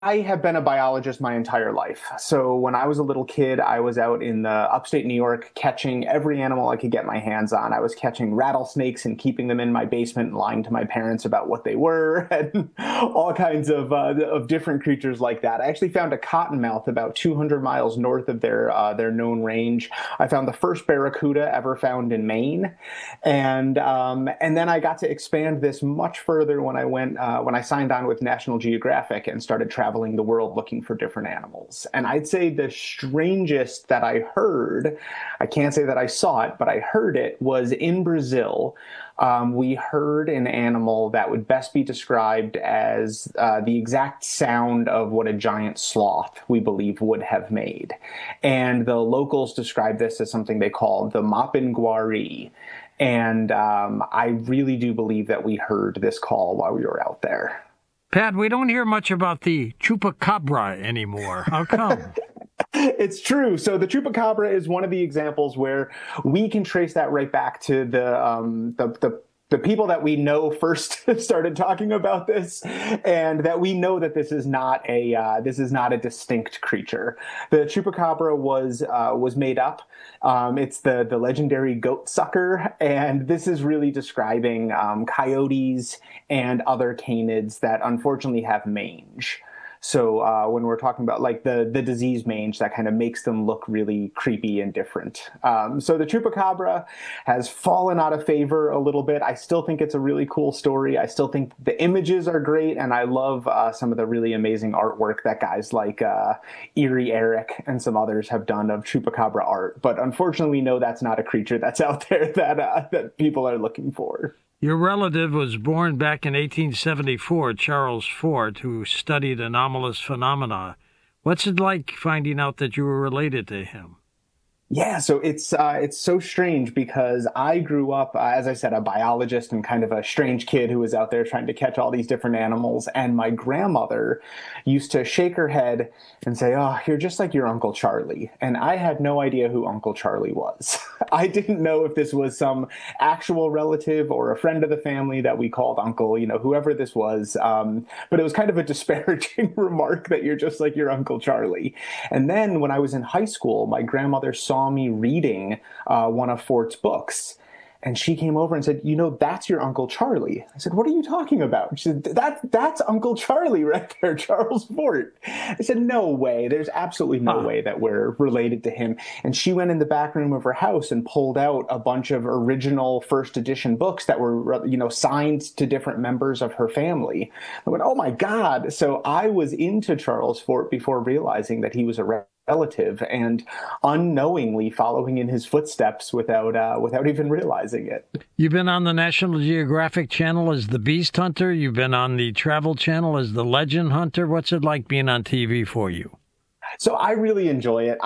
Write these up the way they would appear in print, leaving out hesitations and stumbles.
I have been a biologist my entire life. So when I was a little kid, I was out in the upstate New York catching every animal I could get my hands on. I was catching rattlesnakes and keeping them in my basement and lying to my parents about what they were and all kinds of different creatures like that. I actually found a cottonmouth about 200 miles north of their known range. I found the first barracuda ever found in Maine, and then I got to expand this much further when I signed on with National Geographic and started traveling the world looking for different animals. And I'd say the strangest that I heard, I can't say that I saw it, but I heard it was in Brazil. We heard an animal that would best be described as the exact sound of what a giant sloth, we believe, would have made. And the locals describe this as something they call the Mapinguari. And I really do believe that we heard this call while we were out there. Pat, we don't hear much about the chupacabra anymore. How come? It's true. So the chupacabra is one of the examples where we can trace that right back to the people that we know first started talking about this, and that we know that this is not a distinct creature. The chupacabra was made up. It's the legendary goat sucker, and this is really describing coyotes and other canids that unfortunately have mange. So when we're talking about like the disease mange, that kind of makes them look really creepy and different. So the chupacabra has fallen out of favor a little bit. I still think it's a really cool story. I still think the images are great, and I love some of the really amazing artwork that guys like Erie Eric and some others have done of chupacabra art. But unfortunately, we know that's not a creature that's out there that people are looking for. Your relative was born back in 1874, Charles Fort, who studied anomalous phenomena. What's it like finding out that you were related to him? Yeah, so it's so strange because I grew up, as I said, a biologist and kind of a strange kid who was out there trying to catch all these different animals. And my grandmother used to shake her head and say, "Oh, you're just like your Uncle Charlie." And I had no idea who Uncle Charlie was. I didn't know if this was some actual relative or a friend of the family that we called Uncle, whoever this was. But it was kind of a disparaging remark that you're just like your Uncle Charlie. And then when I was in high school, my grandmother saw me reading one of Fort's books. And she came over and said, that's your Uncle Charlie. I said, "What are you talking about?" She said, that's Uncle Charlie right there, Charles Fort. I said, "No way. There's absolutely no Ah, way that we're related to him." And she went in the back room of her house and pulled out a bunch of original first edition books that were, signed to different members of her family. I went, "Oh my God." So I was into Charles Fort before realizing that he was a relative and unknowingly following in his footsteps without even realizing it. you've been on the National Geographic Channel as the Beast Hunter. You've been on the Travel Channel as the Legend Hunter. What's it like being on TV for you? So I really enjoy it.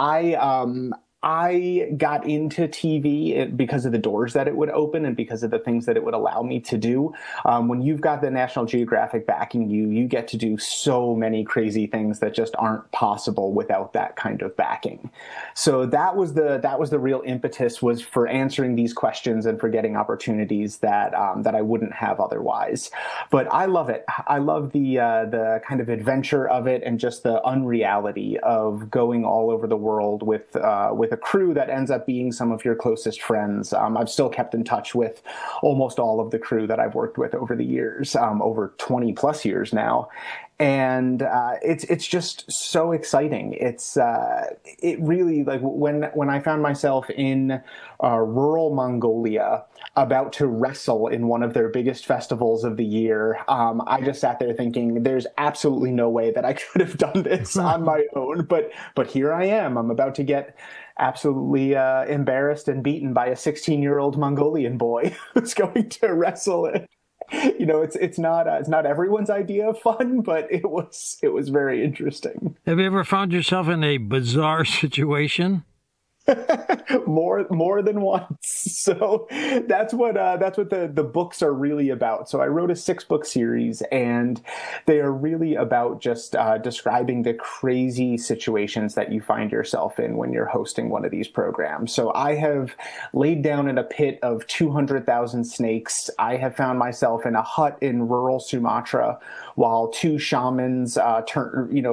I got into TV because of the doors that it would open and because of the things that it would allow me to do. When you've got the National Geographic backing you, you get to do so many crazy things that just aren't possible without that kind of backing. So that was the real impetus, was for answering these questions and for getting opportunities that I wouldn't have otherwise. But I love it. I love the kind of adventure of it and just the unreality of going all over the world with a crew that ends up being some of your closest friends. I've still kept in touch with almost all of the crew that I've worked with over the years, over 20 plus years now. And it's just so exciting. It really, like, when I found myself in rural Mongolia about to wrestle in one of their biggest festivals of the year. I just sat there thinking, there's absolutely no way that I could have done this on my own. But here I am. I'm about to get absolutely embarrassed and beaten by a 16-year-old Mongolian boy who's going to wrestle it. It's not everyone's idea of fun, but it was very interesting. Have you ever found yourself in a bizarre situation? more than once. So that's what the books are really about. So I wrote a 6 book series, and they are really about just describing the crazy situations that you find yourself in when you're hosting one of these programs. So I have laid down in a pit of 200,000 snakes. I have found myself in a hut in rural Sumatra while two shamans